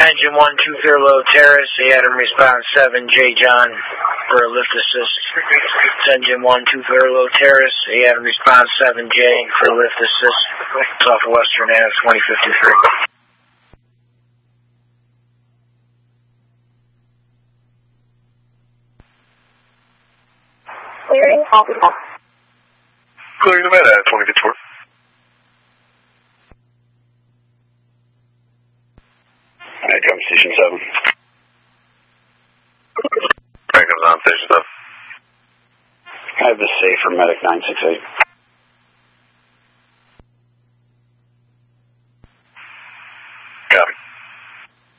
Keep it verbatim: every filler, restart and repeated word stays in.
Engine one, two Thurlow Terrace, A Adam response seven, J John for a lift assist. Engine one, two Thurlow Terrace, A Adam response seven, J for a lift assist. Southwestern Ave twenty fifty-three. Clearing Alpha. Clearing the Med at twenty fifty-four. Alright, come station seven. Alright, comes on station seven. I have the safe for medic nine six eight.